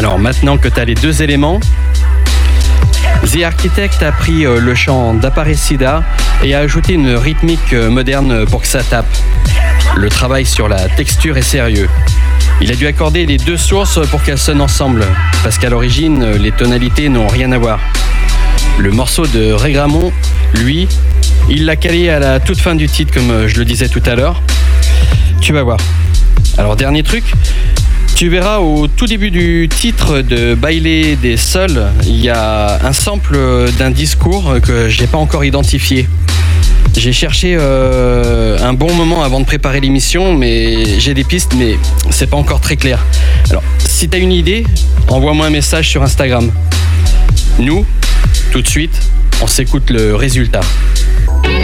Alors maintenant que tu as les deux éléments, The Architect a pris le chant d'Aparecida et a ajouté une rythmique moderne pour que ça tape. Le travail sur la texture est sérieux. Il a dû accorder les deux sources pour qu'elles sonnent ensemble, parce qu'à l'origine, les tonalités n'ont rien à voir. Le morceau de Ray Gramont, lui, il l'a calé à la toute fin du titre, comme je le disais tout à l'heure. Tu vas voir. Alors, dernier truc, tu verras au tout début du titre de Baile des Sols, il y a un sample d'un discours que j'ai pas encore identifié. J'ai cherché un bon moment avant de préparer l'émission, mais j'ai des pistes, mais c'est pas encore très clair. Alors, si t'as une idée, envoie-moi un message sur Instagram. Nous, tout de suite, on s'écoute le résultat.